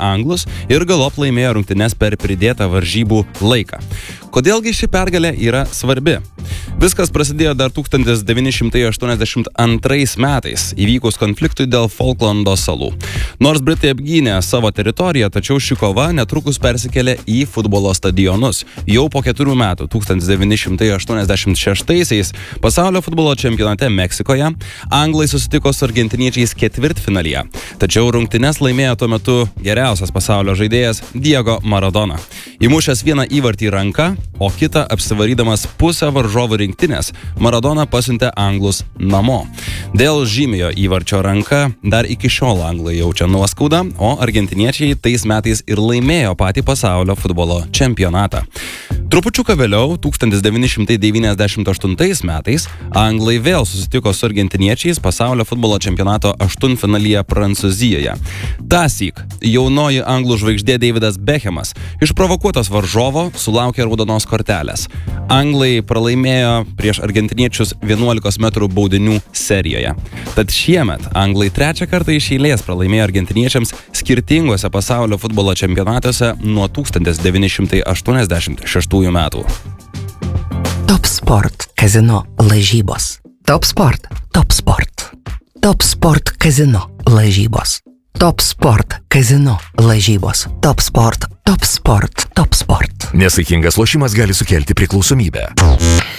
anglus ir galop laimėjo rungtynes per pridėtą varžybų laiką. Kodėlgi ši pergalė yra svarbi? Viskas prasidėjo dar 1982 metais, įvykus konfliktui dėl Folklando salų. Nors Britai apgynė savo teritoriją, tačiau ši kova netrukus persikėlė į futbolo stadionus. Jau po 4 metų, 1986-aisiais, pasaulio futbolo čempionate Meksikoje, anglai susitiko su argentiniečiais ketvirtfinalyje. Tačiau rungtynes laimėjo tuo metu geriausias pasaulio žaidėjas Diego Maradona. Įmušęs vieną įvartį į ranką, o kitą apsivarydamas pusę varžovų rinktinės, Maradona pasiuntė anglus namo. Dėl žymiojo įvarčio ranka dar iki šiol anglai jaučia nuoskaudą, o argentiniečiai tais metais ir laimėjo patį pasaulio futbolo čempionatą. Trupučiuką vėliau, 1998 metais, anglai vėl susitiko su argentiniečiais pasaulio futbolo čempionato aštuntfinalyje Prancūzijoje. Tąsyk jaunoji anglų žvaigždė Davidas Beckhamas išprovokuotas varžovo sulaukė raudonos kortelės. Anglai pralaimėjo prieš argentiniečius 11 metrų baudinių serijoje. Tad šiemet anglai 3 kartą iš eilės pralaimėjo argentiniečiams skirtingose pasaulio futbolo čempionatuose nuo 1986 metų. Top Sport Kazino lažybos. Top Sport, Top Sport. Top Sport Kazino lažybos. Top Sport Kazino lažybos. Top Sport, Top Sport, Top Sport. Nesaikingas lošimas gali sukelti priklausomybę.